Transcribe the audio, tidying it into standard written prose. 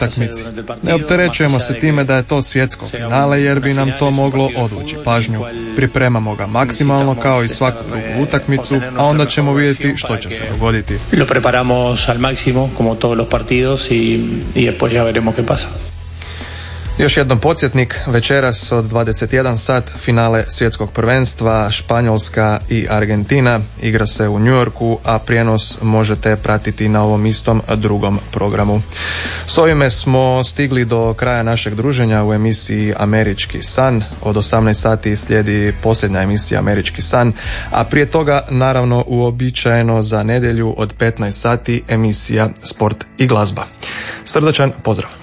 utakmici. Ne opterećujemo se time da je to svjetsko finale jer bi nam to moglo odvući pažnju. Pripremamo ga maksimalno kao i svaku drugu utakmicu, a onda ćemo vidjeti što će se dogoditi. Lo preparamos al máximo como todos los partidos y después ya veremos qué pasa. Još jednom podsjetnik, večeras od 21 sat finale svjetskog prvenstva, Španjolska i Argentina, igra se u New Yorku, a prijenos možete pratiti na ovom istom drugom programu. S ovime smo stigli do kraja našeg druženja u emisiji Američki san. Od 18 sati slijedi posljednja emisija Američki san, a prije toga naravno uobičajeno za nedjelju od 15 sati emisija Sport i glazba. Srdačan pozdrav!